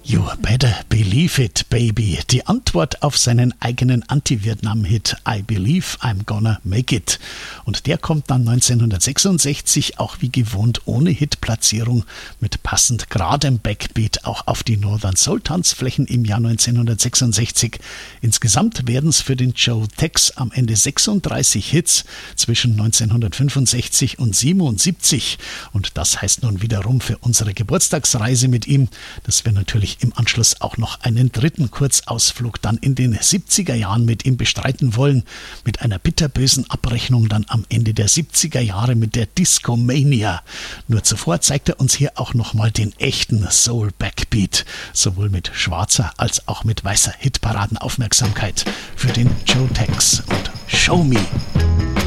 You better believe it, baby. Die Antwort auf seinen eigenen Anti-Vietnam-Hit I Believe I'm Gonna Make It. Und der kommt dann 1966 auch wie gewohnt ohne Hitplatzierung mit passend geradem Backbeat auch auf die Northern Soul Tanzflächen im Jahr 1966. Insgesamt werden es für den Joe Tex am Ende 36 Hits zwischen 1965 und 77. Und das heißt nun wiederum für unsere Geburtstagsreise mit ihm, dass wir natürlich im Anschluss auch noch einen dritten Kurzausflug dann in den 70er Jahren mit ihm bestreiten wollen, mit einer bitterbösen Abrechnung dann am Ende der 70er Jahre mit der Discomania. Nur zuvor zeigt er uns hier auch nochmal den echten Soul Backbeat, sowohl mit schwarzer als auch mit weißer Hitparadenaufmerksamkeit für den Joe Tex und Show Me.